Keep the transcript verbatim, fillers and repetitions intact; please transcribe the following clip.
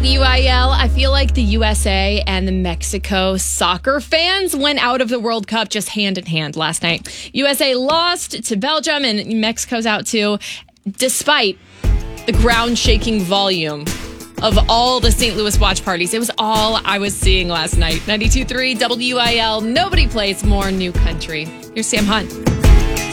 W I L. I feel like the U S A and the Mexico soccer fans went out of the World Cup just hand in hand last night. U S A lost to Belgium and Mexico's out too, despite the ground-shaking volume of all the Saint Louis watch parties. It was all I was seeing last night. ninety-two point three W I L. Nobody plays more new country. Here's Sam Hunt.